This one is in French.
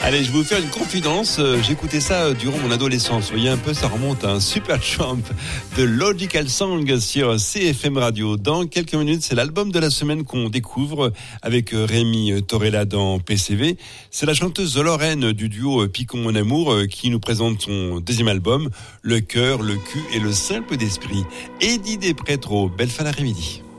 Allez, je vais vous faire une confidence. J'écoutais ça durant mon adolescence. Vous voyez un peu, ça remonte à un Supertramp de Logical Song sur CFM Radio. Dans quelques minutes, c'est l'album de la semaine qu'on découvre avec Rémi Torella dans PCV. C'est la chanteuse Lorraine du duo Picon Mon Amour qui nous présente son deuxième album, Le cœur, le cul et le simple d'esprit. Eddie Despretro, belle fin d'après-midi.